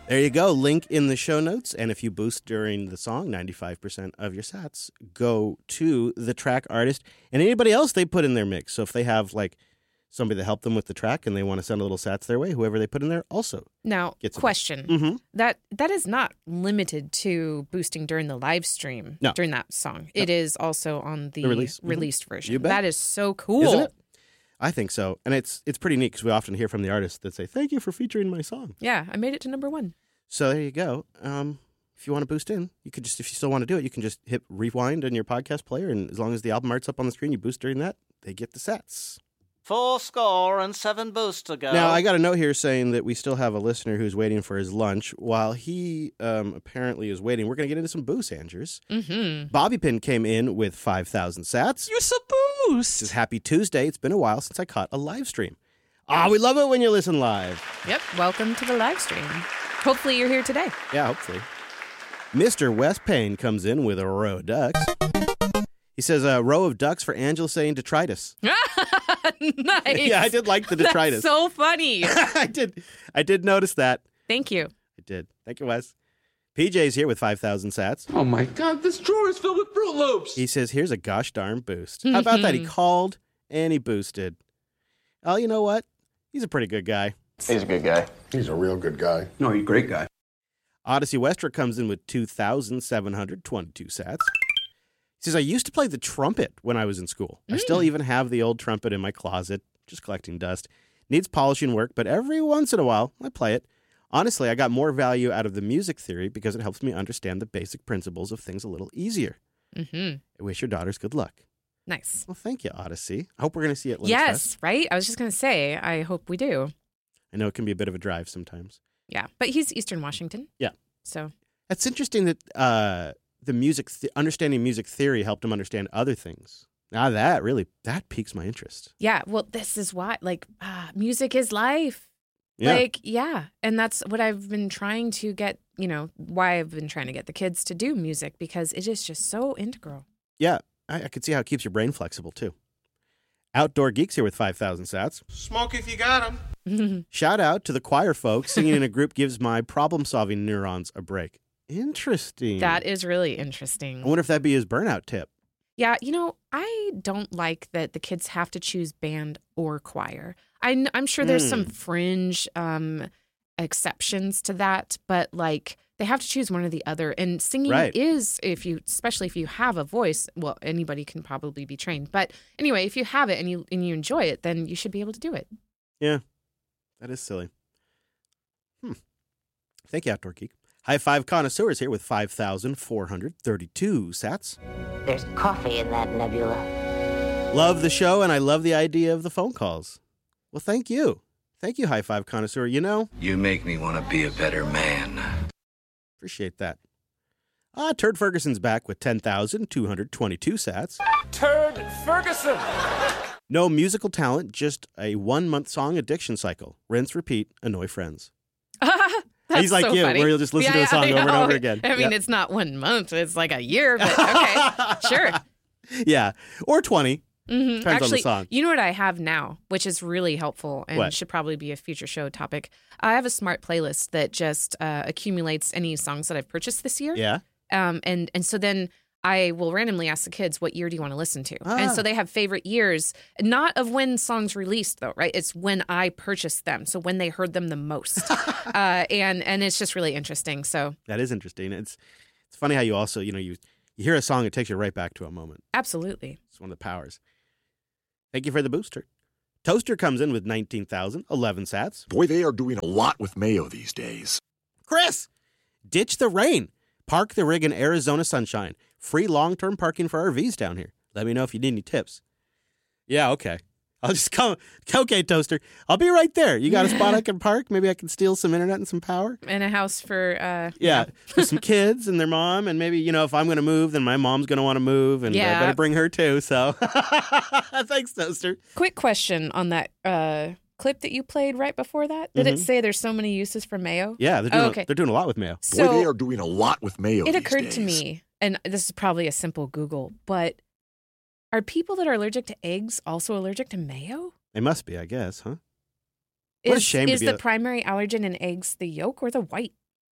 There you go. Link in the show notes. And if you boost during the song, 95% of your sats go to the track artist and anybody else they put in their mix. So if they have like somebody that helped them with the track and they want to send a little sats their way, whoever they put in there also now gets question. Mm-hmm. That is not limited to boosting during the live stream during that song. No. It is also on the released version. You bet. That is so cool. Isn't it? I think so. And it's pretty neat because we often hear from the artists that say, thank you for featuring my song. Yeah, I made it to number 1. So there you go. If you want to boost in, you could just, if you still want to do it, you can just hit rewind in your podcast player. And as long as the album art's up on the screen, you boost during that, they get the sats. 4 boosts to go. Now, I got a note here saying that we still have a listener who's waiting for his lunch. While he apparently is waiting, we're going to get into some boost, Andrews. Mm-hmm. Bobby Pin came in with 5,000 sats. You're so boost. This is Happy Tuesday. It's been a while since I caught a live stream. We love it when you listen live. Yep, welcome to the live stream. Hopefully you're here today. Yeah, hopefully. Mr. West Payne comes in with a row of ducks. He says, a row of ducks for Angela saying detritus. Nice. Yeah, I did like the detritus. That's so funny. I did notice that. Thank you. I did. Thank you, Wes. PJ's here with 5,000 sats. Oh my God, this drawer is filled with Fruit Loops. He says, here's a gosh darn boost. How about that? He called and he boosted. Oh, you know what? He's a pretty good guy. He's a good guy. He's a real good guy. No, he's a great guy. Odyssey Westra comes in with 2,722 sats. He says, I used to play the trumpet when I was in school. I still even have the old trumpet in my closet, just collecting dust. Needs polishing work, but every once in a while, I play it. Honestly, I got more value out of the music theory because it helps me understand the basic principles of things a little easier. Mm-hmm. I wish your daughters good luck. Nice. Well, thank you, Odyssey. I hope we're going to see it at Lynch Yes, Fest. right? I was just going to say, I hope we do. I know it can be a bit of a drive sometimes. Yeah, but he's Eastern Washington. Yeah. So it's interesting that the understanding music theory helped him understand other things. Now that piques my interest. Yeah, well, this is why, music is life. Yeah. And that's what I've been trying to get, why I've been trying to get the kids to do music, because it is just so integral. Yeah, I could see how it keeps your brain flexible, too. Outdoor Geeks here with 5,000 sats. Smoke if you got them. Shout out to the choir folks. Singing in a group gives my problem-solving neurons a break. Interesting. That is really interesting. I wonder if that'd be his burnout tip. Yeah, I don't like that the kids have to choose band or choir. I'm sure there's some fringe exceptions to that, but they have to choose one or the other. And singing is, especially if you have a voice, well, anybody can probably be trained. But anyway, if you have it and you enjoy it, then you should be able to do it. Yeah, that is silly. Thank you, Outdoor Geek. High Five Connoisseurs here with 5,432 sats. There's coffee in that nebula. Love the show, and I love the idea of the phone calls. Well, thank you. Thank you, High Five Connoisseur. You make me want to be a better man. Appreciate that. Turd Ferguson's back with 10,222 sats. Turd Ferguson! No musical talent, just a 1-month song addiction cycle. Rinse, repeat, annoy friends. He's like so you, funny. where you'll just listen to a song over and over again. I mean, it's not 1 month. It's like a year, but okay, sure. Yeah, or 20. Mm-hmm. Depends Actually, on the song. You know what I have now, which is really helpful and should probably be a future show topic? I have a smart playlist that just accumulates any songs that I've purchased this year. Yeah. And so then I will randomly ask the kids, what year do you want to listen to? And so they have favorite years, not of when songs released, though, right? It's when I purchased them, so when they heard them the most. And it's just really interesting. So that is interesting. It's funny how you also, you hear a song, it takes you right back to a moment. Absolutely. It's one of the powers. Thank you for the booster. Toaster comes in with 19,011 sats. Boy, they are doing a lot with mayo these days. Chris, ditch the rain. Park the rig in Arizona sunshine. Free long-term parking for RVs down here. Let me know if you need any tips. Yeah, okay. I'll just come. Okay, Toaster. I'll be right there. You got a spot I can park? Maybe I can steal some internet and some power? And a house for... for some kids and their mom. And maybe, if I'm going to move, then my mom's going to want to move. And I better bring her too. So thanks, Toaster. Quick question on that clip that you played right before that. Did it say there's so many uses for mayo? Yeah, they're doing a lot with mayo. Boy, they are doing a lot with mayo It these occurred days. to me, and this is probably a simple Google, but are people that are allergic to eggs also allergic to mayo? They must be, I guess, huh? What a shame Is to be the primary allergen in eggs the yolk or the white?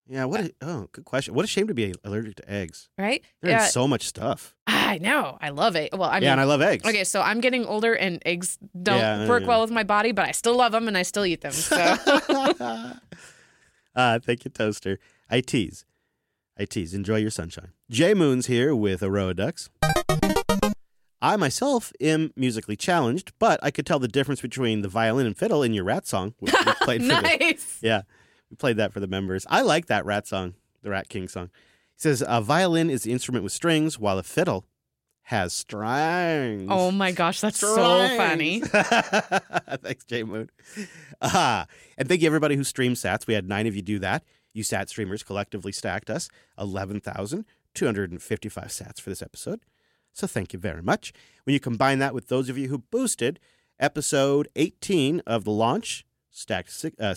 Yeah, good question. What a shame to be allergic to eggs. Right? They're in so much stuff. I know. I love it. Well, I mean, and I love eggs. Okay, so I'm getting older and eggs don't work well with my body, but I still love them and I still eat them. So. Thank you, Toaster. I tease. Enjoy your sunshine. Jay Moon's here with Aroa Ducks. I myself am musically challenged, but I could tell the difference between the violin and fiddle in your Rat song. We played for nice. We played that for the members. I like that Rat song, the Rat King song. He says, a violin is the instrument with strings, while a fiddle has strings. Oh my gosh, that's so funny. Thanks, Jay Moon. And thank you, everybody who streamed sats. We had 9 of you do that. You sat streamers collectively stacked us 11,255 sats for this episode. So thank you very much. When you combine that with those of you who boosted, episode 18 of the launch stacked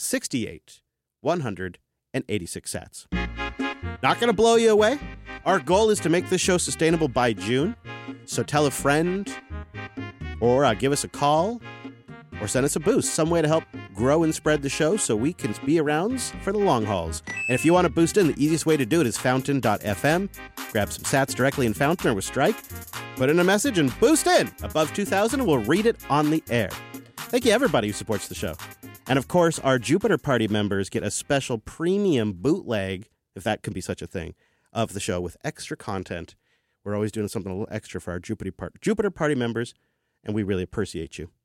186 sats. Not going to blow you away. Our goal is to make this show sustainable by June. So tell a friend or give us a call or send us a boost. Some way to help grow and spread the show so we can be around for the long hauls. And if you want to boost in, the easiest way to do it is Fountain.fm. Grab some sats directly in Fountain or with Strike. Put in a message and boost in. Above 2,000 and we'll read it on the air. Thank you, everybody who supports the show. And of course, our Jupiter Party members get a special premium bootleg, if that can be such a thing, of the show with extra content. We're always doing something a little extra for our Jupiter Party members, and we really appreciate you.